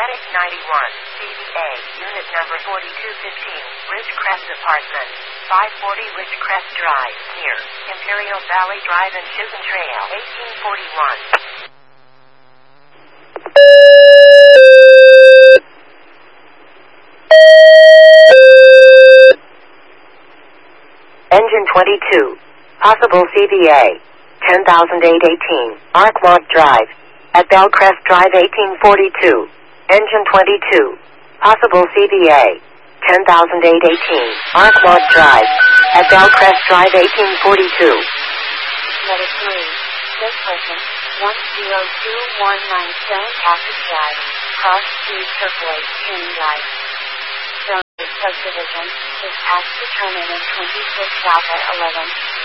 Attic 91, CVA, unit number 4215, Ridgecrest Apartment, 540 Ridgecrest Drive, near Imperial Valley Drive and Chisholm Trail, 1841. Engine 22. Possible CVA. 10,818. Arkmont Drive. At Bellcrest Drive 1842. Engine 22. Possible CVA. 10,818. Arkmont Drive. At Bellcrest Drive 1842. Medic 3. This person, 102197 Cactus Drive. Cross Street Turquoise, King Drive. Subdivision is past the terminus 26 South at 11.